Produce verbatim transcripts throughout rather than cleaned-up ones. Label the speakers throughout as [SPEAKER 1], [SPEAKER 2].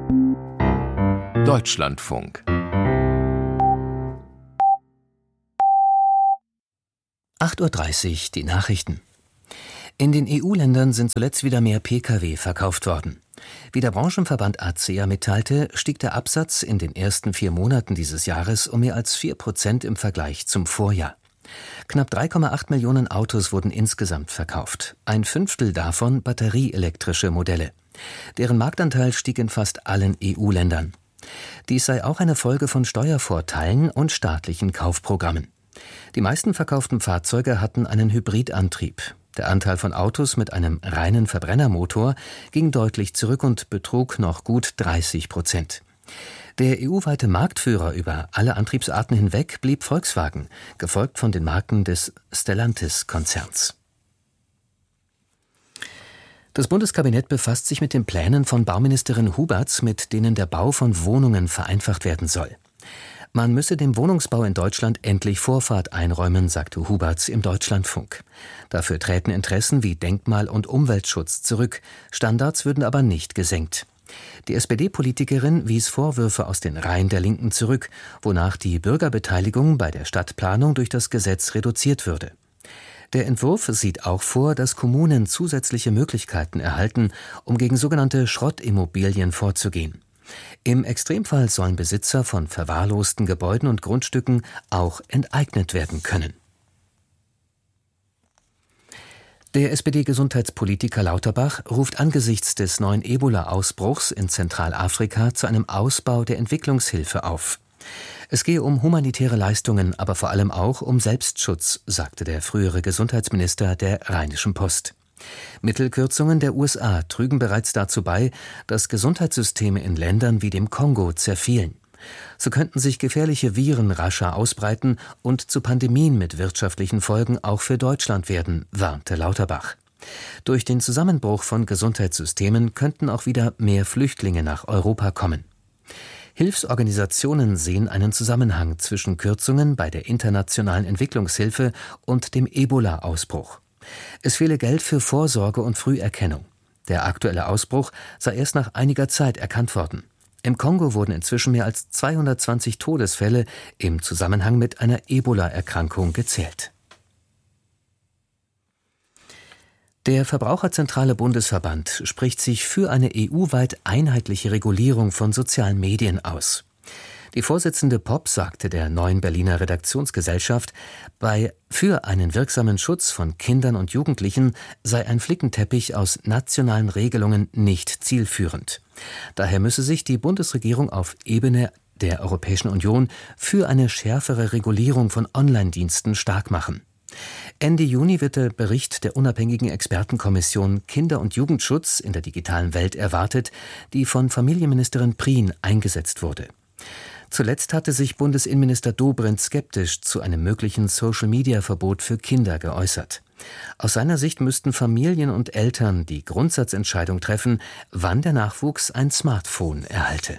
[SPEAKER 1] Deutschlandfunk.
[SPEAKER 2] acht Uhr dreißig, die Nachrichten. In den E U-Ländern sind zuletzt wieder mehr Pkw verkauft worden. Wie der Branchenverband A C E A mitteilte, stieg der Absatz in den ersten vier Monaten dieses Jahres um mehr als vier Prozent im Vergleich zum Vorjahr. Knapp drei Komma acht Millionen Autos wurden insgesamt verkauft, ein Fünftel davon batterieelektrische Modelle. Deren Marktanteil stieg in fast allen E U-Ländern. Dies sei auch eine Folge von Steuervorteilen und staatlichen Kaufprogrammen. Die meisten verkauften Fahrzeuge hatten einen Hybridantrieb. Der Anteil von Autos mit einem reinen Verbrennermotor ging deutlich zurück und betrug noch gut dreißig Prozent. Der E U-weite Marktführer über alle Antriebsarten hinweg blieb Volkswagen, gefolgt von den Marken des Stellantis-Konzerns. Das Bundeskabinett befasst sich mit den Plänen von Bauministerin Huberts, mit denen der Bau von Wohnungen vereinfacht werden soll. Man müsse dem Wohnungsbau in Deutschland endlich Vorfahrt einräumen, sagte Huberts im Deutschlandfunk. Dafür träten Interessen wie Denkmal- und Umweltschutz zurück, Standards würden aber nicht gesenkt. Die S P D-Politikerin wies Vorwürfe aus den Reihen der Linken zurück, wonach die Bürgerbeteiligung bei der Stadtplanung durch das Gesetz reduziert würde. Der Entwurf sieht auch vor, dass Kommunen zusätzliche Möglichkeiten erhalten, um gegen sogenannte Schrottimmobilien vorzugehen. Im Extremfall sollen Besitzer von verwahrlosten Gebäuden und Grundstücken auch enteignet werden können. Der S P D-Gesundheitspolitiker Lauterbach ruft angesichts des neuen Ebola-Ausbruchs in Zentralafrika zu einem Ausbau der Entwicklungshilfe auf. Es gehe um humanitäre Leistungen, aber vor allem auch um Selbstschutz, sagte der frühere Gesundheitsminister der Rheinischen Post. Mittelkürzungen der U S A trügen bereits dazu bei, dass Gesundheitssysteme in Ländern wie dem Kongo zerfielen. So könnten sich gefährliche Viren rascher ausbreiten und zu Pandemien mit wirtschaftlichen Folgen auch für Deutschland werden, warnte Lauterbach. Durch den Zusammenbruch von Gesundheitssystemen könnten auch wieder mehr Flüchtlinge nach Europa kommen. Hilfsorganisationen sehen einen Zusammenhang zwischen Kürzungen bei der internationalen Entwicklungshilfe und dem Ebola-Ausbruch. Es fehle Geld für Vorsorge und Früherkennung. Der aktuelle Ausbruch sei erst nach einiger Zeit erkannt worden. Im Kongo wurden inzwischen mehr als zweihundertzwanzig Todesfälle im Zusammenhang mit einer Ebola-Erkrankung gezählt. Der Verbraucherzentrale Bundesverband spricht sich für eine E U-weit einheitliche Regulierung von sozialen Medien aus. Die Vorsitzende Popp sagte der Neuen Berliner Redaktionsgesellschaft, bei für einen wirksamen Schutz von Kindern und Jugendlichen sei ein Flickenteppich aus nationalen Regelungen nicht zielführend. Daher müsse sich die Bundesregierung auf Ebene der Europäischen Union für eine schärfere Regulierung von Online-Diensten stark machen. Ende Juni wird der Bericht der unabhängigen Expertenkommission Kinder- und Jugendschutz in der digitalen Welt erwartet, die von Familienministerin Prien eingesetzt wurde. Zuletzt hatte sich Bundesinnenminister Dobrindt skeptisch zu einem möglichen Social-Media-Verbot für Kinder geäußert. Aus seiner Sicht müssten Familien und Eltern die Grundsatzentscheidung treffen, wann der Nachwuchs ein Smartphone erhalte.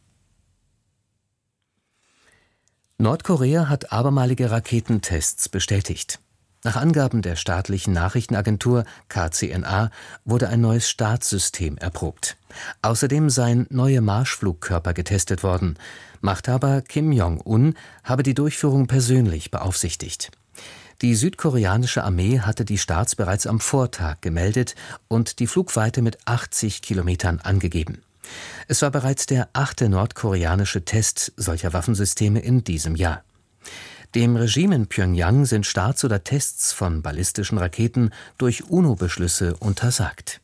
[SPEAKER 2] Nordkorea hat abermalige Raketentests bestätigt. Nach Angaben der staatlichen Nachrichtenagentur K C N A wurde ein neues Startsystem erprobt. Außerdem seien neue Marschflugkörper getestet worden. Machthaber Kim Jong-un habe die Durchführung persönlich beaufsichtigt. Die südkoreanische Armee hatte die Starts bereits am Vortag gemeldet und die Flugweite mit achtzig Kilometern angegeben. Es war bereits der achte nordkoreanische Test solcher Waffensysteme in diesem Jahr. Dem Regime in Pjöngjang sind Starts oder Tests von ballistischen Raketen durch UNO-Beschlüsse untersagt.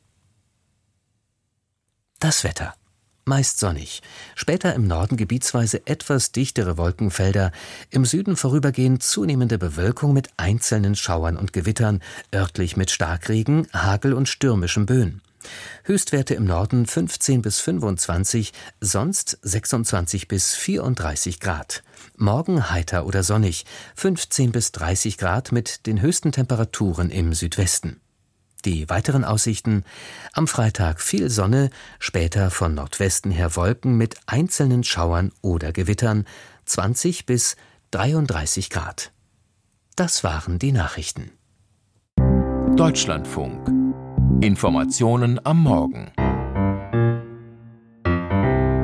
[SPEAKER 2] Das Wetter. Meist sonnig, später im Norden gebietsweise etwas dichtere Wolkenfelder, im Süden vorübergehend zunehmende Bewölkung mit einzelnen Schauern und Gewittern, örtlich mit Starkregen, Hagel und stürmischen Böen. Höchstwerte im Norden fünfzehn bis fünfundzwanzig, sonst sechsundzwanzig bis vierunddreißig Grad. Morgen heiter oder sonnig, fünfzehn bis dreißig Grad mit den höchsten Temperaturen im Südwesten. Die weiteren Aussichten: am Freitag viel Sonne, später von Nordwesten her Wolken mit einzelnen Schauern oder Gewittern, zwanzig bis dreiunddreißig Grad. Das waren die Nachrichten.
[SPEAKER 1] Deutschlandfunk. Informationen am Morgen.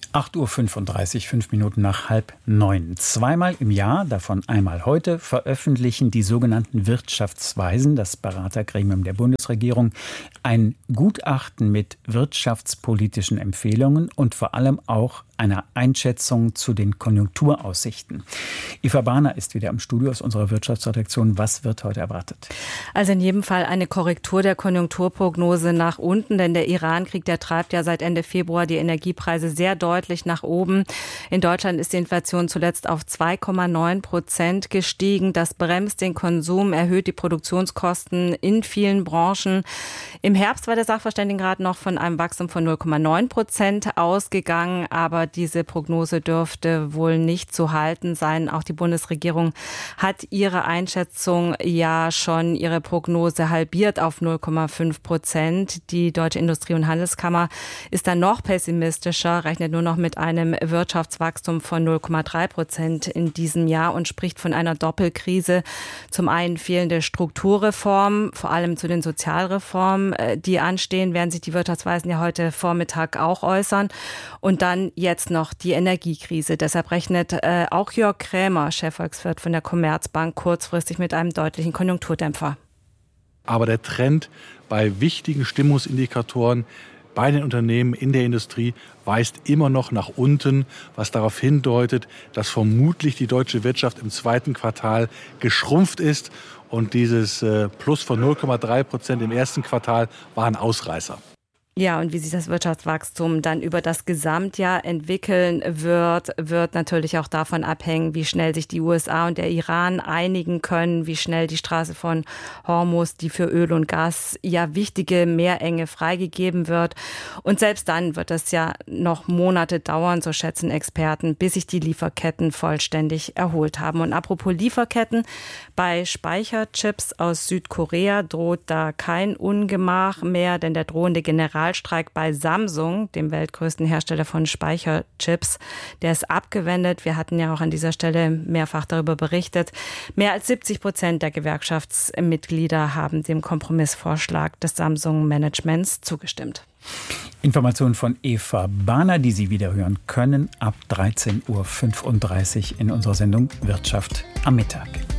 [SPEAKER 1] acht Uhr fünfunddreißig, fünf Minuten nach halb neun. Zweimal im Jahr, davon einmal heute, veröffentlichen die sogenannten Wirtschaftsweisen, das Beratergremium der Bundesregierung, ein Gutachten mit wirtschaftspolitischen Empfehlungen und vor allem auch einer Einschätzung zu den Konjunkturaussichten. Eva Bahner ist wieder im Studio aus unserer Wirtschaftsredaktion. Was wird heute erwartet?
[SPEAKER 3] Also in jedem Fall eine Korrektur der Konjunkturprognose nach unten, denn der Irankrieg, der treibt ja seit Ende Februar die Energiepreise sehr deutlich nach oben. In Deutschland ist die Inflation zuletzt auf zwei Komma neun Prozent gestiegen. Das bremst den Konsum, erhöht die Produktionskosten in vielen Branchen. Im Herbst war der Sachverständigenrat noch von einem Wachstum von null Komma neun Prozent ausgegangen, aber diese Prognose dürfte wohl nicht zu halten sein. Auch die Bundesregierung hat ihre Einschätzung ja schon, ihre Prognose halbiert auf null Komma fünf Prozent. Die Deutsche Industrie- und Handelskammer ist dann noch pessimistischer, rechnet nur noch mit einem Wirtschaftswachstum von null Komma drei Prozent in diesem Jahr und spricht von einer Doppelkrise. Zum einen fehlende Strukturreformen, vor allem zu den Sozialreformen, die anstehen, werden sich die Wirtschaftsweisen ja heute Vormittag auch äußern. Und dann jetzt noch die Energiekrise. Deshalb rechnet äh, auch Jörg Krämer, Chefvolkswirt von der Commerzbank, kurzfristig mit einem deutlichen Konjunkturdämpfer.
[SPEAKER 4] Aber der Trend bei wichtigen Stimmungsindikatoren bei den Unternehmen in der Industrie weist immer noch nach unten, was darauf hindeutet, dass vermutlich die deutsche Wirtschaft im zweiten Quartal geschrumpft ist. Und dieses äh, Plus von null Komma drei Prozent im ersten Quartal war ein Ausreißer.
[SPEAKER 3] Ja, und wie sich das Wirtschaftswachstum dann über das Gesamtjahr entwickeln wird, wird natürlich auch davon abhängen, wie schnell sich die U S A und der Iran einigen können, wie schnell die Straße von Hormuz, die für Öl und Gas ja wichtige Meerenge freigegeben wird. Und selbst dann wird es ja noch Monate dauern, so schätzen Experten, bis sich die Lieferketten vollständig erholt haben. Und apropos Lieferketten, bei Speicherchips aus Südkorea droht da kein Ungemach mehr, denn der drohende General Streik bei Samsung, dem weltgrößten Hersteller von Speicherchips, der ist abgewendet. Wir hatten ja auch an dieser Stelle mehrfach darüber berichtet. Mehr als siebzig Prozent der Gewerkschaftsmitglieder haben dem Kompromissvorschlag des Samsung-Managements zugestimmt.
[SPEAKER 1] Informationen von Eva Bahner, die Sie wieder hören können, ab dreizehn Uhr fünfunddreißig in unserer Sendung Wirtschaft am Mittag.